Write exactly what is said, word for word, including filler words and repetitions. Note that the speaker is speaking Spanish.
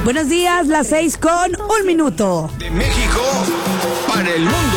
Buenos días, las seis con un minuto. De México para el mundo.